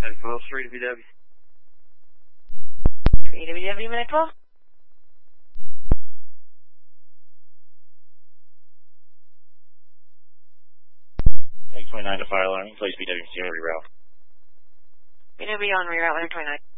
3 to BW. 3 to BW, minute 12. X29 to fire alarm, place BW0 reroute. BW on reroute 129.